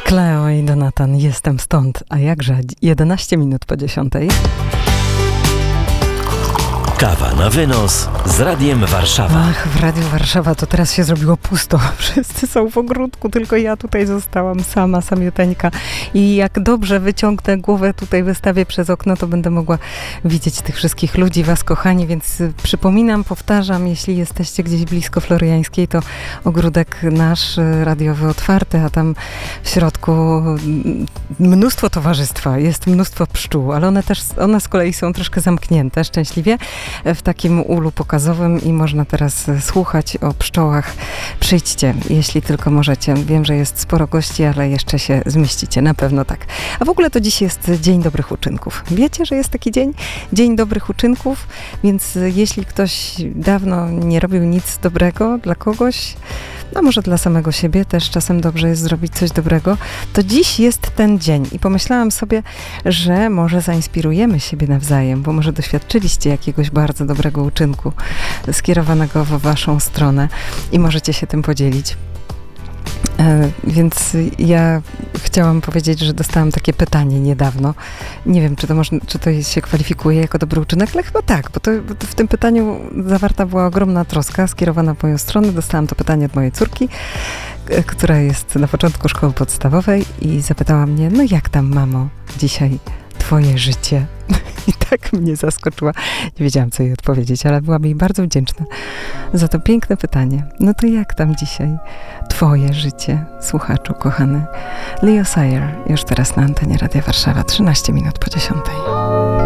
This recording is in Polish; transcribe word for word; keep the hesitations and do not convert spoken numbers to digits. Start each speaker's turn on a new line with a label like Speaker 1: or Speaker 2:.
Speaker 1: Kleo i Donatan, jestem stąd, a jakże jedenaście minut po dziesiątej.
Speaker 2: Kawa na wynos z Radiem Warszawa.
Speaker 1: Ach, w Radiu Warszawa to teraz się zrobiło pusto. Wszyscy są w ogródku, tylko ja tutaj zostałam sama, samioteńka. I jak dobrze wyciągnę głowę, tutaj wystawię przez okno, to będę mogła widzieć tych wszystkich ludzi, was kochani, więc przypominam, powtarzam, jeśli jesteście gdzieś blisko Floriańskiej, to ogródek nasz radiowy otwarty, a tam w środku mnóstwo towarzystwa, jest mnóstwo pszczół, ale one też, one z kolei są troszkę zamknięte, szczęśliwie, w takim ulu pokazowym i można teraz słuchać o pszczołach. Przyjdźcie, jeśli tylko możecie. Wiem, że jest sporo gości, ale jeszcze się zmieścicie, na pewno tak. A w ogóle to dziś jest Dzień Dobrych Uczynków. Wiecie, że jest taki dzień? Dzień Dobrych Uczynków, więc jeśli ktoś dawno nie robił nic dobrego dla kogoś, no może dla samego siebie też czasem dobrze jest zrobić coś dobrego, to dziś jest ten dzień i pomyślałam sobie, że może zainspirujemy siebie nawzajem, bo może doświadczyliście jakiegoś bardzo dobrego uczynku skierowanego w waszą stronę i możecie się tym podzielić. E, więc ja chciałam powiedzieć, że dostałam takie pytanie niedawno. Nie wiem, czy to, można, czy to się kwalifikuje jako dobry uczynek, ale chyba tak, bo, to, bo to w tym pytaniu zawarta była ogromna troska skierowana w moją stronę. Dostałam to pytanie od mojej córki, e, która jest na początku szkoły podstawowej i zapytała mnie, no jak tam, mamo, dzisiaj twoje życie? I tak mnie zaskoczyła. Nie wiedziałam, co jej odpowiedzieć, ale byłam jej bardzo wdzięczna za to piękne pytanie. No to jak tam dzisiaj twoje życie, słuchaczu kochany? Leo Sayer, już teraz na antenie Radia Warszawa, trzynaście minut po dziesiątej.